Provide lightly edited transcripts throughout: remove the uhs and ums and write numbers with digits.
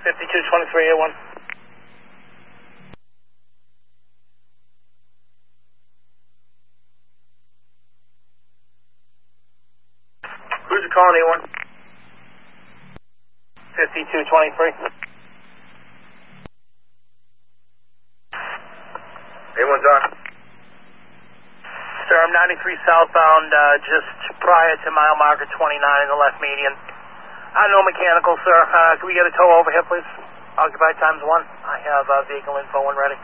5223A1. Cruiser calling A1. 5223. A1's on. Sir, I'm 93 southbound, just prior to mile marker 29 in the left median. No mechanical, sir. Can we get a tow over here, please? Occupied times 1. I have vehicle info when ready.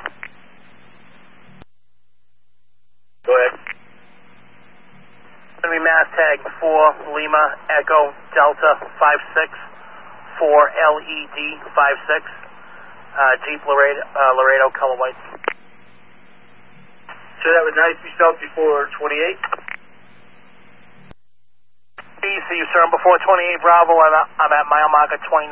Go ahead. Going to be mass tag 4 Lima Echo Delta 56 4 LED 56 Jeep Laredo color white. So that was 93 south before 28? See you, sir. I'm before 28 Bravo. I'm at mile marker 29.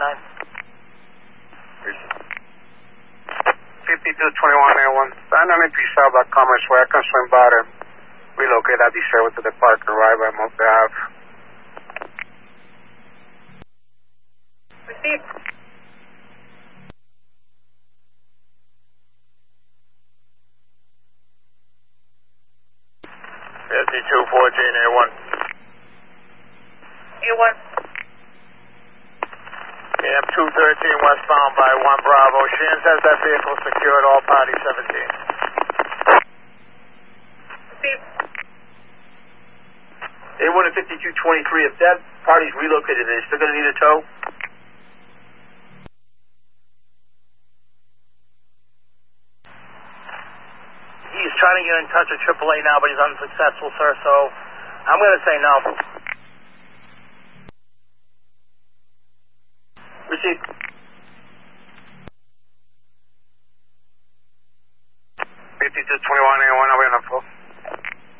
5221A1. Stand 93 south by Commerce Way. I can swing by to relocate at the service to the park and ride by Monte Ave. Received. 5214A1. A1. AM 213 westbound by 1 Bravo. Shan says that vehicle secured, all parties 17. Received. A1 at 5223, if that party's relocated, are they still going to need a tow? He's trying to get in touch with AAA now, but he's unsuccessful, sir, so I'm going to say no. Received. 5221A1, I'll be on the phone.